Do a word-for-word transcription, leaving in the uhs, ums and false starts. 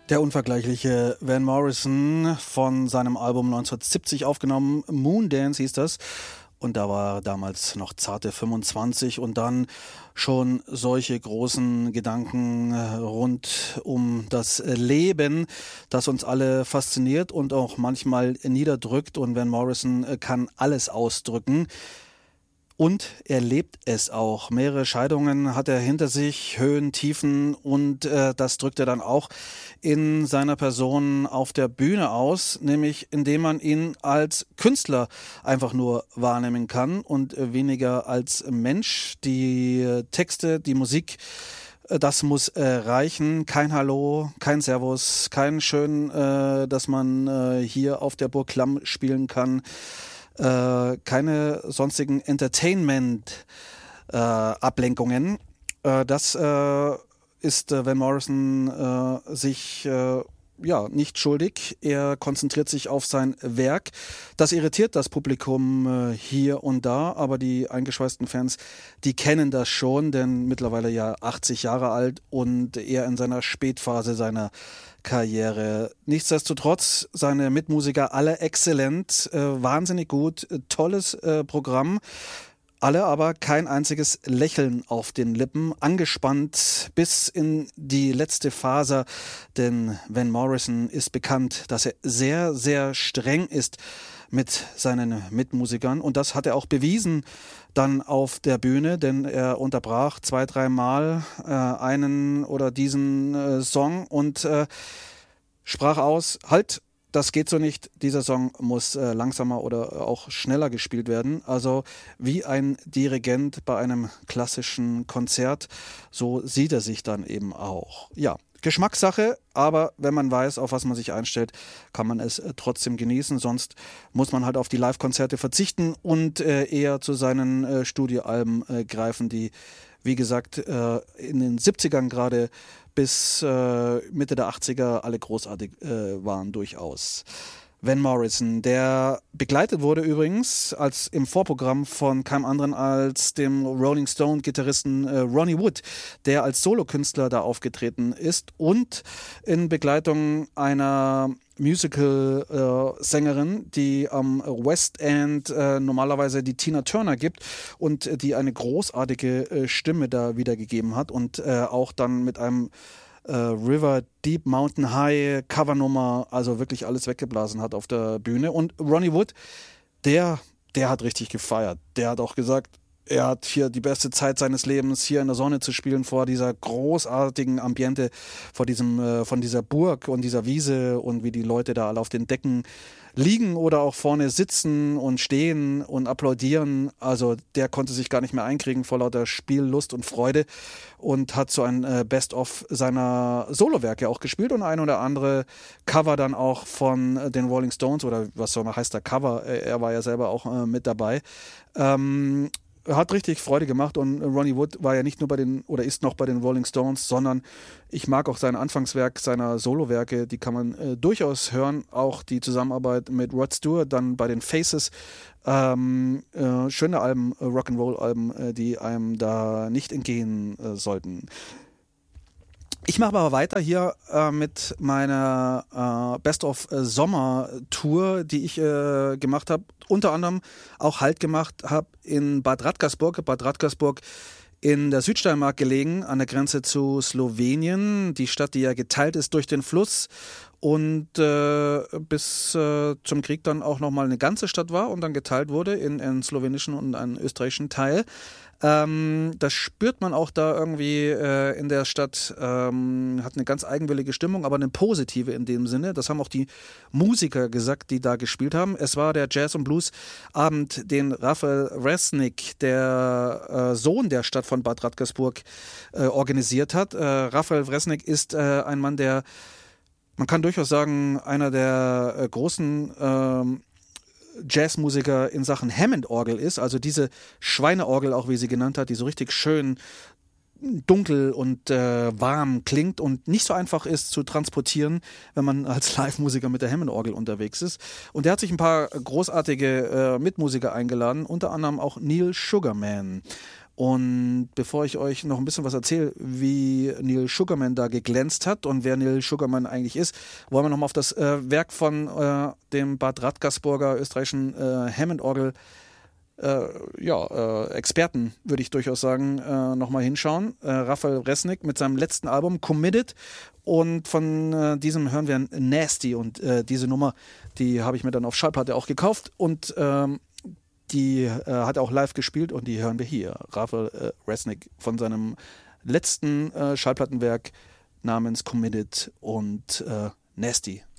Der unvergleichliche Van Morrison von seinem Album neunzehnhundertsiebzig aufgenommen, Moondance hieß das. Und da war er damals noch zarte fünfundzwanzig und dann schon solche großen Gedanken rund um das Leben, das uns alle fasziniert und auch manchmal niederdrückt. Und Van Morrison kann alles ausdrücken. Und er lebt es auch. Mehrere Scheidungen hat er hinter sich, Höhen, Tiefen und äh, das drückt er dann auch in seiner Person auf der Bühne aus, nämlich indem man ihn als Künstler einfach nur wahrnehmen kann und äh, weniger als Mensch. Die äh, Texte, die Musik, äh, das muss äh, reichen. Kein Hallo, kein Servus, kein Schön, äh, dass man äh, hier auf der Burg Klamm spielen kann. Äh, keine sonstigen Entertainment-Ablenkungen. Äh, äh, das äh, ist äh, Van Morrison äh, sich äh, ja nicht schuldig. Er konzentriert sich auf sein Werk. Das irritiert das Publikum äh, hier und da, aber die eingeschweißten Fans, die kennen das schon, denn mittlerweile ja achtzig Jahre alt und er in seiner Spätphase seiner Karriere. Nichtsdestotrotz, seine Mitmusiker alle exzellent, äh, wahnsinnig gut, äh, tolles äh, Programm. Alle aber kein einziges Lächeln auf den Lippen, angespannt bis in die letzte Faser, denn Van Morrison ist bekannt, dass er sehr, sehr streng ist mit seinen Mitmusikern und das hat er auch bewiesen dann auf der Bühne, denn er unterbrach zwei, dreimal äh, einen oder diesen äh, Song und äh, sprach aus, halt, das geht so nicht, dieser Song muss äh, langsamer oder auch schneller gespielt werden. Also wie ein Dirigent bei einem klassischen Konzert, so sieht er sich dann eben auch. Ja, Geschmackssache, aber wenn man weiß, auf was man sich einstellt, kann man es äh, trotzdem genießen. Sonst muss man halt auf die Live-Konzerte verzichten und äh, eher zu seinen äh, Studioalben äh, greifen, die, wie gesagt, äh, in den siebzigern gerade bis äh, Mitte der achtziger alle großartig äh, waren durchaus. Van Morrison, der begleitet wurde übrigens als im Vorprogramm von keinem anderen als dem Rolling Stone-Gitarristen äh, Ronnie Wood, der als Solokünstler da aufgetreten ist und in Begleitung einer Musical-Sängerin, äh, die am West End äh, normalerweise die Tina Turner gibt und äh, die eine großartige äh, Stimme da wiedergegeben hat und äh, auch dann mit einem Uh, River Deep Mountain High Covernummer, also wirklich alles weggeblasen hat auf der Bühne. Und Ronnie Wood, der, der hat richtig gefeiert. Der hat auch gesagt, er hat hier die beste Zeit seines Lebens, hier in der Sonne zu spielen, vor dieser großartigen Ambiente, vor diesem, äh, von dieser Burg und dieser Wiese und wie die Leute da alle auf den Decken liegen oder auch vorne sitzen und stehen und applaudieren. Also der konnte sich gar nicht mehr einkriegen vor lauter Spiellust und Freude und hat so ein äh, Best-of seiner Solowerke auch gespielt und ein oder andere Cover dann auch von äh, den Rolling Stones oder was soll man heißt der Cover, er war ja selber auch äh, mit dabei. Ähm, Hat richtig Freude gemacht und Ronnie Wood war ja nicht nur bei den oder ist noch bei den Rolling Stones, sondern ich mag auch sein Anfangswerk seiner Solowerke, die kann man äh, durchaus hören, auch die Zusammenarbeit mit Rod Stewart, dann bei den Faces, ähm, äh, schöne Alben, äh, Rock'n'Roll-Alben, äh, die einem da nicht entgehen äh, sollten. Ich mache aber weiter hier äh, mit meiner äh, Best-of-Sommer-Tour, die ich äh, gemacht habe. Unter anderem auch Halt gemacht habe in Bad Radkersburg. Bad Radkersburg in der Südsteiermark gelegen, an der Grenze zu Slowenien. Die Stadt, die ja geteilt ist durch den Fluss und äh, bis äh, zum Krieg dann auch nochmal eine ganze Stadt war und dann geteilt wurde in einen slowenischen und einen österreichischen Teil. Ähm, das spürt man auch da irgendwie äh, in der Stadt, ähm, hat eine ganz eigenwillige Stimmung, aber eine positive in dem Sinne. Das haben auch die Musiker gesagt, die da gespielt haben. Es war der Jazz- und Blues-Abend, den Raphael Vresnik, der äh, Sohn der Stadt von Bad Radkersburg, äh, organisiert hat. Äh, Raphael Vresnik ist äh, ein Mann, der, man kann durchaus sagen, einer der äh, großen ähm, Jazzmusiker in Sachen Hammond-Orgel ist, also diese Schweineorgel, auch wie sie genannt hat, die so richtig schön dunkel und äh, warm klingt und nicht so einfach ist zu transportieren, wenn man als Live-Musiker mit der Hammond-Orgel unterwegs ist. Und der hat sich ein paar großartige äh, Mitmusiker eingeladen, unter anderem auch Neil Sugarman. Und bevor ich euch noch ein bisschen was erzähle, wie Neil Sugarman da geglänzt hat und wer Neil Sugarman eigentlich ist, wollen wir nochmal auf das äh, Werk von äh, dem Bad Radkersburger österreichischen äh, Hammond-Orgel äh, ja, äh, Experten, würde ich durchaus sagen, äh, nochmal hinschauen. Äh, Raphael Resnick mit seinem letzten Album Committed, und von äh, diesem hören wir Nasty, und äh, diese Nummer, die habe ich mir dann auf Schallplatte auch gekauft, und ähm, die äh, hat er auch live gespielt, und die hören wir hier. Raphael äh, Resnick von seinem letzten äh, Schallplattenwerk namens Committed und äh, Nasty.